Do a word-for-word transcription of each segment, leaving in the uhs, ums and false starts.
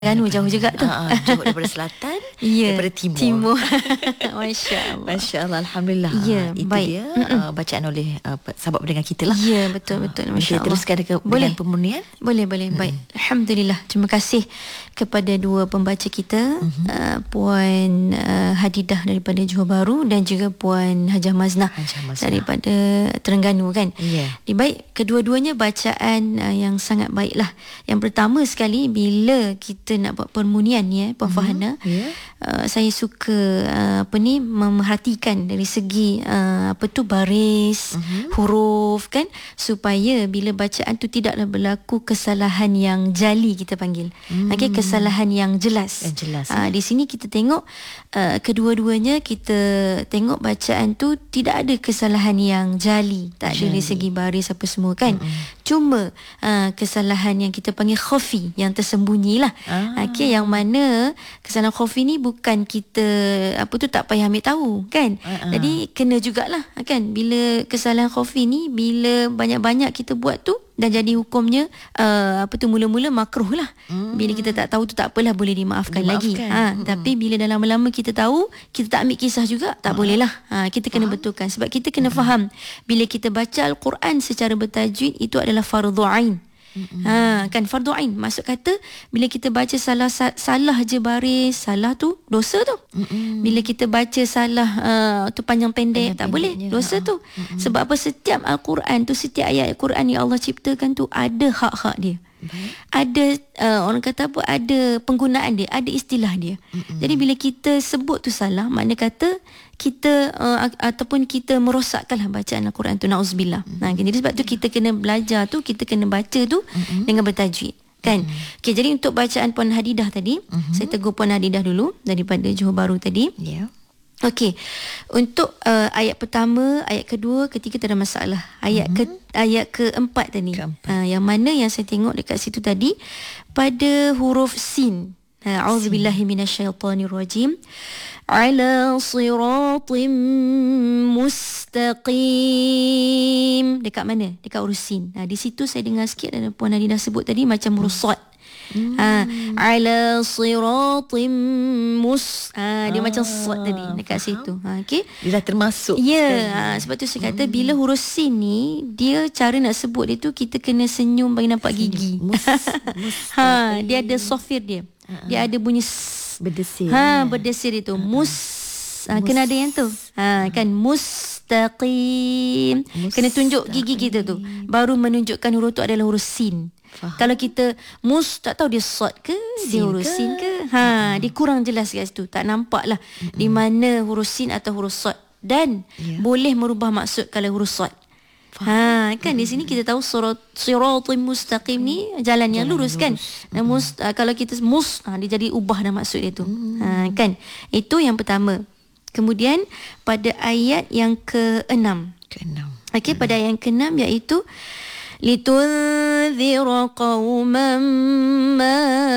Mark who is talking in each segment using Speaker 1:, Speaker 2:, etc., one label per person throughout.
Speaker 1: Terengganu jauh juga tu.
Speaker 2: Uh, jauh daripada selatan,
Speaker 1: yeah.
Speaker 2: daripada timur.
Speaker 1: Timur. Masya Allah.
Speaker 2: Masya Allah, Alhamdulillah.
Speaker 1: Ya,
Speaker 2: uh, itu
Speaker 1: baik.
Speaker 2: dia uh, bacaan oleh uh, sahabat pendengar kita lah.
Speaker 1: Ya, betul betul.
Speaker 2: Uh,
Speaker 1: Masya Allah.
Speaker 2: Teruskan dengan
Speaker 1: boleh.
Speaker 2: pemurnian.
Speaker 1: Boleh boleh. Hmm. Baik. Alhamdulillah. Terima kasih kepada dua pembaca kita, uh-huh. uh, Puan uh, Hadidah daripada Johor Bahru dan juga Puan Hajah Maznah, Hajah Maznah. daripada Terengganu kan.
Speaker 2: Yeah.
Speaker 1: Baik, kedua-duanya bacaan uh, yang sangat baiklah. Yang pertama sekali bila kita nak buat permunian ya, Puan uh-huh. Farhana, yeah. uh, saya suka uh, apa ni memerhatikan dari segi uh, apa tu baris, uh-huh. huruf kan, supaya bila bacaan tu tidaklah berlaku kesalahan yang jali kita panggil. Hmm. Okey, kesalahan yang jelas.
Speaker 2: Yang jelas.
Speaker 1: Uh, di sini kita tengok uh, kedua-duanya kita tengok bacaan tu tidak ada kesalahan yang jali, tak jali. Ada dari segi baris apa semua kan. Hmm. Cuma uh, kesalahan yang kita panggil khafi, yang tersembunyilah. Ah. Okey, yang mana kesalahan khafi ni bukan kita apa tu tak payah ambil tahu kan. Uh-uh. Jadi kena jugalah kan, bila kesalahan khafi ni bila banyak-banyak kita buat tu dan jadi hukumnya uh, apa tu mula-mula makruh lah. Hmm. Bila kita tak tahu tu tak apalah, boleh dimaafkan, dimaafkan. lagi. Ha, hmm. Tapi bila dah lama-lama kita tahu, kita tak ambil kisah juga, tak uh-huh. boleh lah. Ha, kita kena uh-huh. betulkan sebab kita kena uh-huh. faham bila kita baca Al-Quran secara bertajwid itu adalah fardhu ain. Mm-hmm. Ha, kan fardu ain, maksud kata bila kita baca salah salah je baris, salah tu dosa tu. Mm-hmm. Bila kita baca salah uh, tu panjang pendek, tak boleh, dosa tu. Mm-hmm. Sebab apa? Setiap Al-Quran tu, setiap ayat Al-Quran yang Allah ciptakan tu ada hak-hak dia. Baik. Ada uh, orang kata apa, ada penggunaan dia, ada istilah dia. Mm-hmm. Jadi bila kita sebut tu salah, makna kata kita uh, ataupun kita merosakkanlah bacaan Al-Quran tu, na'udzubillah. Mm-hmm. Nah, jadi sebab tu kita kena belajar tu, kita kena baca tu mm-hmm. dengan bertajwid kan. Mm-hmm. Okey, jadi untuk bacaan Puan Hadidah tadi, mm-hmm. saya tegur Puan Hadidah dulu daripada Johor Bahru tadi. Ya. Yeah. Okey. Untuk uh, ayat pertama, ayat kedua, ketiga tak ada masalah. Ayat mm-hmm. ke ayat keempat tadi. Keempat. Uh, yang mana yang saya tengok dekat situ tadi pada huruf sin. A'udzubillahi minasyaitonirrajim. Ala siratim mustaqim. Dekat mana? Dekat huruf sin. Nah, di situ saya dengar sikit dan Puan Hadidah sebut tadi macam huruf sad. Hmm. Ha, ala siratim mus. Ha, dia ah, macam sad tadi dekat faham. Situ. Ha, okey.
Speaker 2: Dia dah termasuk.
Speaker 1: Ya, yeah, ha, sebab tu saya kata hmm. bila huruf sin ni, dia cara nak sebut dia tu kita kena senyum bagi nampak gigi. Mus, mus, ha, dia ada sofir dia. Uh-huh. Dia ada bunyi s-
Speaker 2: berdesir.
Speaker 1: Ha, berdesir itu. Uh-huh. Mus. Ha, mus. Kena ada yang tu. Ha, kan mustaqim. Mustaqim. Kena tunjuk gigi kita tu. Baru menunjukkan huruf tu adalah huruf sin. Faham. Kalau kita mus tak tahu dia sad ke, sin dia huruf ke? sin ke, ha, dia kurang jelas kat situ. Tak nampak lah mm-hmm. di mana huruf sin atau huruf sad. Dan yeah. boleh merubah maksud kalau huruf sad. Ha, kan mm-hmm. di sini kita tahu surat siratul mustaqim ni jalan yang lurus, jalan lurus kan. Dan mus, uh, kalau kita mus, ha, dia jadi ubah dah maksud dia tu. Mm-hmm. Ha, kan. Itu yang pertama. Kemudian pada ayat yang keenam. Keenam. Okey, pada ayat yang keenam iaitu litunzira qauman ma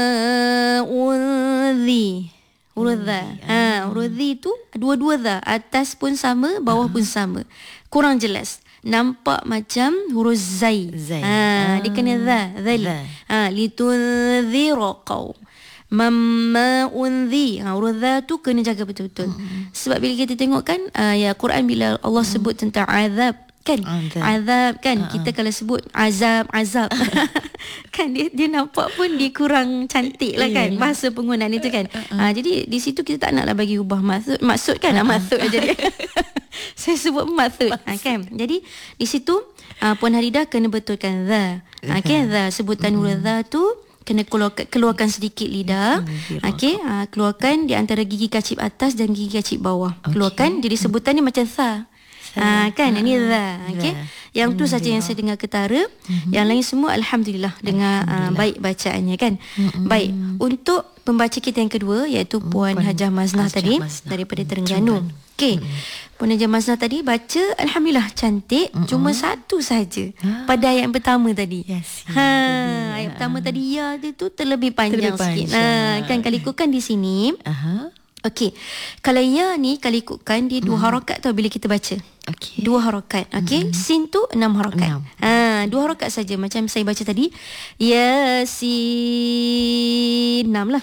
Speaker 1: unzi. Huruf dha. Ha, huruf dhi tu dua-dua dha, atas pun sama, bawah pun sama. Kurang jelas. Nampak macam huruf zai. zai. Ha, dia kena dha, dhal. Ha, litunzira qaum mamma unzi. Ha, huruf dha tu kena jaga betul-betul. Hmm. Sebab bila kita tengok kan uh, ya Quran bila Allah hmm. sebut tentang azab kan, azab, azab kan, uh-uh. kita kalau sebut azab azab kan dia dia nampak pun dia kurang cantik lah kan, bahasa penggunaan itu kan. Uh-uh. Uh, jadi di situ kita tak naklah bagi ubah maksud maksud kan, uh-uh. maksud jadi saya sebut maksud, uh, kan. Jadi di situ uh, Puan Hadidah kena betulkan za. Okey, za sebutan huruf za tu kena keluarkan, keluarkan sedikit lidah. Okey, uh, keluarkan di antara gigi kacip atas dan gigi kacip bawah. Okay. Keluarkan, jadi sebutannya macam sa. Ah, kan, ha, ini za. Okey. Yang tu saja yang saya dengar ketara. Mm-hmm. Yang lain semua alhamdulillah dengar uh, baik bacaannya kan. Mm-hmm. Baik. Untuk pembaca kita yang kedua iaitu Puan, Puan Hajah Maznah Hajah tadi Maznah. daripada Terengganu. Okey. Mm-hmm. Puan Hajah Maznah tadi baca alhamdulillah cantik, mm-hmm. cuma satu saja ah. pada ayat yang pertama tadi. Yes, ha, ya, ayat pertama tadi ya dia tu terlebih panjang terlebih sikit. Nah, kan kalau ikutkan di sini. Aha. Okey. Kalau ya ni kalau ikutkan dia dua
Speaker 2: Hmm.
Speaker 1: harakat tau bila kita baca.
Speaker 2: Okey.
Speaker 1: Dua harakat. Okey.
Speaker 2: Hmm.
Speaker 1: Sin tu enam harakat.
Speaker 2: Enam.
Speaker 1: Ha, dua harakat saja macam saya baca tadi. Yasin. Enam lah.